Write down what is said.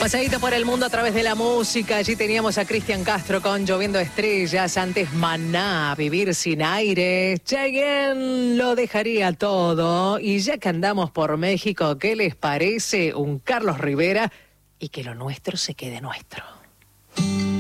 Paseíto por el mundo a través de la música. Allí teníamos a Cristian Castro con Lloviendo Estrellas. Antes Maná, Vivir sin aire. Chayanne lo dejaría todo. Y ya que andamos por México, ¿qué les parece un Carlos Rivera? Y que lo nuestro se quede nuestro.